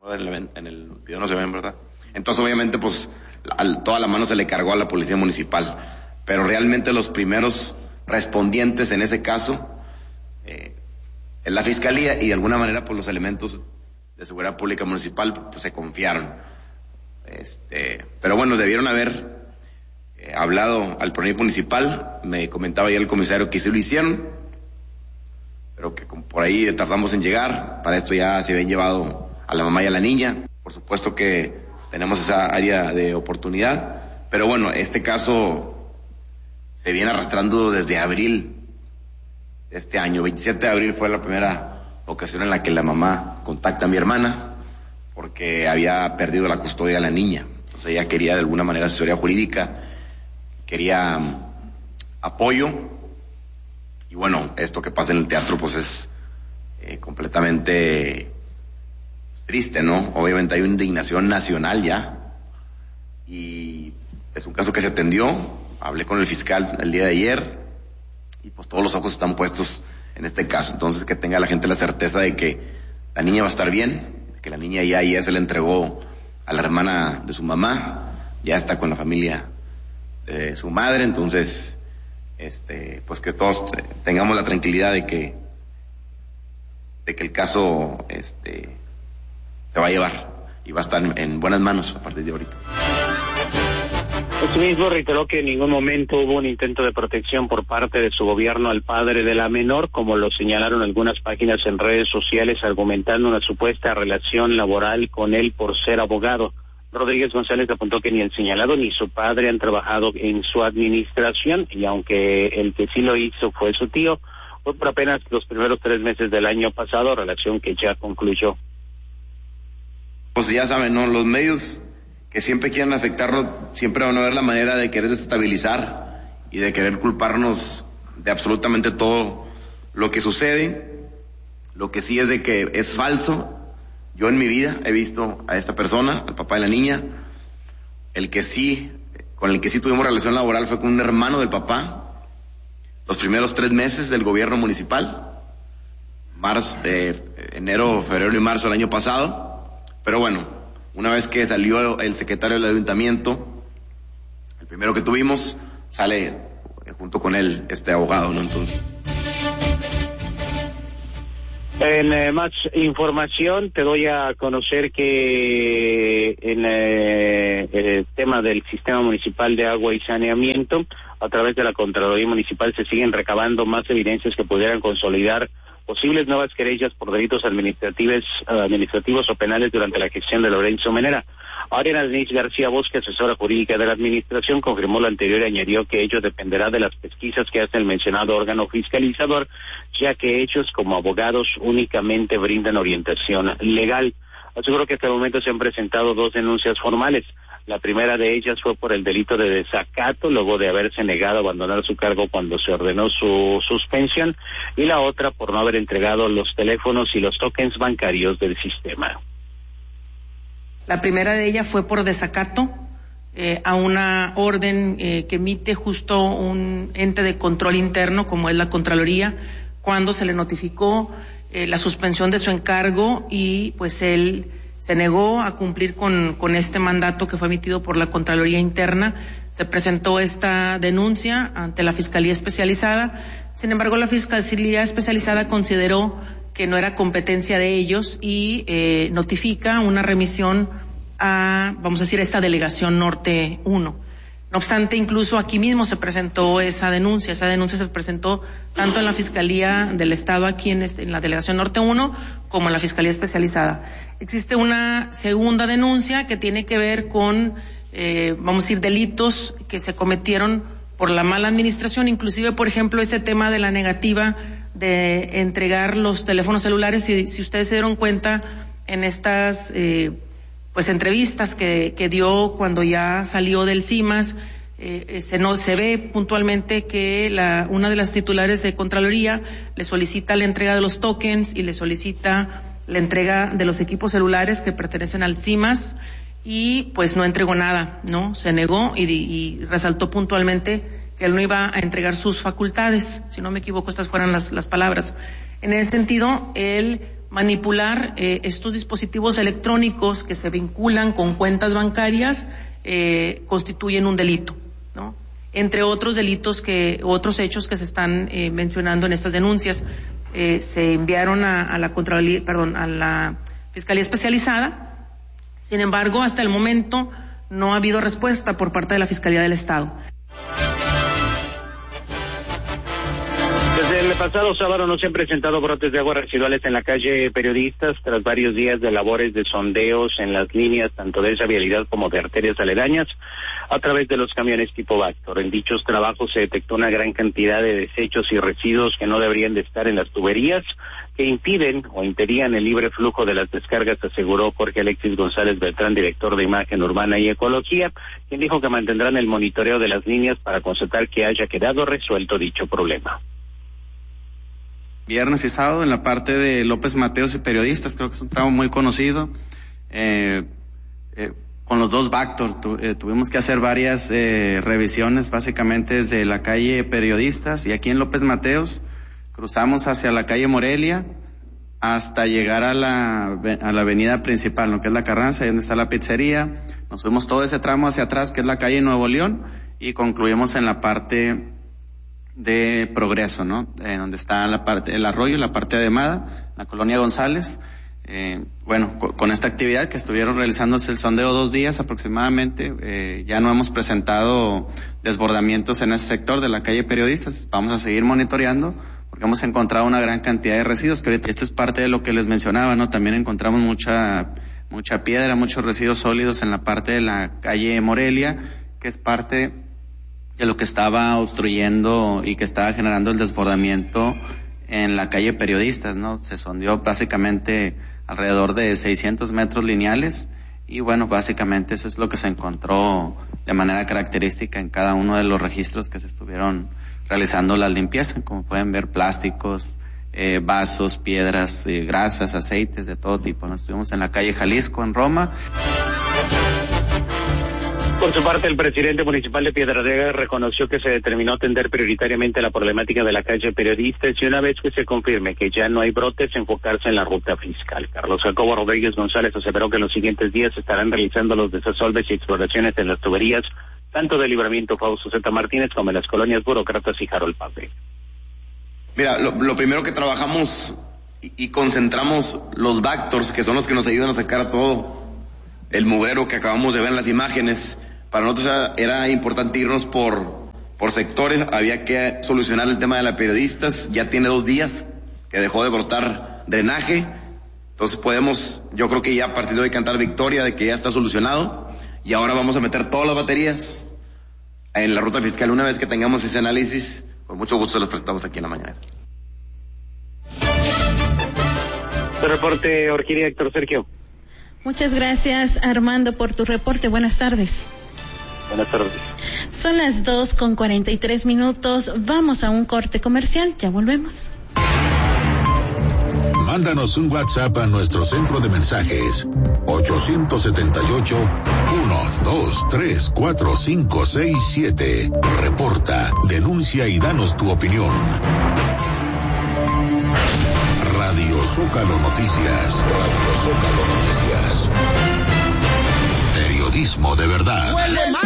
En el video no se ven, ¿verdad? Entonces, obviamente, pues, toda la mano se le cargó a la policía municipal. Pero realmente los primeros respondientes en ese caso es la fiscalía, y de alguna manera, pues, los elementos de seguridad pública municipal, pues, se confiaron. Pero bueno, debieron haber hablado al PRONIP municipal. Me comentaba ya el comisario que sí lo hicieron, pero que por ahí tardamos en llegar. Para esto ya se habían llevado a la mamá y a la niña. Por supuesto que tenemos esa área de oportunidad, pero bueno, este caso se viene arrastrando desde abril de este año. 27 de abril fue la primera ocasión en la que la mamá contacta a mi hermana porque había perdido la custodia de la niña. Entonces ella quería de alguna manera asesoría jurídica, quería apoyo, y bueno, esto que pasa en el teatro pues es completamente triste, ¿no? Obviamente hay una indignación nacional ya, y es un caso que se atendió. Hablé con el fiscal el día de ayer y pues todos los ojos están puestos en este caso. Entonces, que tenga la gente la certeza de que la niña va a estar bien, que la niña ya ayer se le entregó a la hermana de su mamá, ya está con la familia de su madre. Entonces, pues que todos tengamos la tranquilidad de que el caso se va a llevar y va a estar en buenas manos a partir de ahorita. Asimismo, reiteró que en ningún momento hubo un intento de protección por parte de su gobierno al padre de la menor, como lo señalaron algunas páginas en redes sociales, argumentando una supuesta relación laboral con él por ser abogado. Rodríguez González apuntó que ni el señalado ni su padre han trabajado en su administración, y aunque el que sí lo hizo fue su tío, fue por apenas los primeros 3 meses del año pasado, relación que ya concluyó. Pues ya saben, ¿no? Los medios que siempre quieren afectarnos, siempre van a ver la manera de querer desestabilizar y de querer culparnos de absolutamente todo lo que sucede. Lo que sí es de que es falso. Yo en mi vida he visto a esta persona, al papá de la niña. Con el que sí tuvimos relación laboral fue con un hermano del papá, los primeros 3 meses del gobierno municipal, enero, febrero y marzo del año pasado. Pero bueno, una vez que salió el secretario del ayuntamiento, el primero que tuvimos, sale junto con él este abogado, ¿no? Entonces, en más información te doy a conocer que en el tema del sistema municipal de agua y saneamiento, a través de la Contraloría Municipal se siguen recabando más evidencias que pudieran consolidar posibles nuevas querellas por delitos administrativos o penales durante la gestión de Lorenzo Menera. Ariana Denise García Bosque, asesora jurídica de la administración, confirmó lo anterior y añadió que ello dependerá de las pesquisas que hace el mencionado órgano fiscalizador, ya que ellos como abogados únicamente brindan orientación legal. Aseguró que hasta el momento se han presentado 2 denuncias formales. La primera de ellas fue por el delito de desacato, luego de haberse negado a abandonar su cargo cuando se ordenó su suspensión, y la otra por no haber entregado los teléfonos y los tokens bancarios del sistema. La primera de ellas fue por desacato a una orden que emite justo un ente de control interno como es la Contraloría, cuando se le notificó la suspensión de su encargo, y pues él se negó a cumplir con este mandato que fue emitido por la Contraloría Interna. Se presentó esta denuncia ante la Fiscalía Especializada. Sin embargo, la Fiscalía Especializada consideró que no era competencia de ellos y notifica una remisión a, vamos a decir, esta Delegación Norte 1. No obstante, incluso aquí mismo se presentó esa denuncia. Esa denuncia se presentó tanto en la Fiscalía del Estado, aquí en la Delegación Norte 1, como en la Fiscalía Especializada. Existe una segunda denuncia que tiene que ver con, vamos a decir, delitos que se cometieron por la mala administración, inclusive, por ejemplo, este tema de la negativa de entregar los teléfonos celulares. Si ustedes se dieron cuenta en estas pues entrevistas que dio cuando ya salió del CIMAS, se ve puntualmente que una de las titulares de Contraloría le solicita la entrega de los tokens y le solicita la entrega de los equipos celulares que pertenecen al CIMAS, y pues no entregó nada, ¿no? Se negó y resaltó puntualmente que él no iba a entregar sus facultades. Si no me equivoco, estas fueron las palabras. En ese sentido, él manipular estos dispositivos electrónicos que se vinculan con cuentas bancarias constituyen un delito, ¿no? Entre otros delitos otros hechos que se están mencionando en estas denuncias. Se enviaron a la Contraloría, a la Fiscalía Especializada. Sin embargo, hasta el momento no ha habido respuesta por parte de la Fiscalía del Estado. Desde el pasado sábado no se han presentado brotes de aguas residuales en la calle Periodistas tras varios días de labores de sondeos en las líneas tanto de esa vialidad como de arterias aledañas a través de los camiones tipo Vactor. En dichos trabajos se detectó una gran cantidad de desechos y residuos que no deberían de estar en las tuberías, que impiden o impedían el libre flujo de las descargas, aseguró Jorge Alexis González Beltrán, director de Imagen Urbana y Ecología, quien dijo que mantendrán el monitoreo de las líneas para constatar que haya quedado resuelto dicho problema. Viernes y sábado en la parte de López Mateos y Periodistas, creo que es un tramo muy conocido, con los dos Vactor tuvimos que hacer varias revisiones, básicamente desde la calle Periodistas y aquí en López Mateos cruzamos hacia la calle Morelia hasta llegar a la avenida principal, lo que es la Carranza, ahí donde está la pizzería. Nos fuimos todo ese tramo hacia atrás, que es la calle Nuevo León, y concluimos en la parte de Progreso, ¿no? Donde está el arroyo, la parte de Ademada, la colonia González. Con esta actividad que estuvieron realizándose el sondeo 2 días aproximadamente, ya no hemos presentado desbordamientos en ese sector de la calle Periodistas. Vamos a seguir monitoreando porque hemos encontrado una gran cantidad de residuos, que ahorita esto es parte de lo que les mencionaba, ¿no? También encontramos mucha piedra, muchos residuos sólidos en la parte de la calle Morelia, que es parte de lo que estaba obstruyendo y que estaba generando el desbordamiento en la calle Periodistas, ¿no? Se sondeó básicamente alrededor de 600 metros lineales y básicamente eso es lo que se encontró de manera característica en cada uno de los registros que se estuvieron realizando las limpiezas. Como pueden ver, plásticos, vasos, piedras, grasas, aceites de todo tipo. Nos estuvimos en la calle Jalisco, en Roma. Por su parte, el presidente municipal de Piedradera reconoció que se determinó atender prioritariamente la problemática de la calle Periodistas y una vez que se confirme que ya no hay brotes, enfocarse en la ruta fiscal. Carlos Jacobo Rodríguez González aseveró que en los siguientes días se estarán realizando los desasolves y exploraciones en las tuberías, tanto de Libramiento Fausto Z. Martínez como en las colonias Burócratas y Harold Pave. Mira, lo primero que trabajamos y concentramos los Vactors, que son los que nos ayudan a sacar todo el mugrero que acabamos de ver en las imágenes. Para nosotros era importante irnos por sectores. Había que solucionar el tema de la Periodistas. Ya tiene 2 días que dejó de brotar drenaje. Entonces yo creo que ya a partir de hoy cantar victoria de que ya está solucionado. Y ahora vamos a meter todas las baterías en la ruta fiscal. Una vez que tengamos ese análisis, con mucho gusto se los presentamos aquí en la mañana. El reporte, Orquídea, Héctor Sergio. Muchas gracias, Armando, por tu reporte. Buenas tardes. Buenas tardes. Son las 2:43. Vamos a un corte comercial. Ya volvemos. Mándanos un WhatsApp a nuestro centro de mensajes 878-123-4567. Reporta, denuncia y danos tu opinión. Radio Zócalo Noticias. Radio Zócalo Noticias. Periodismo de verdad.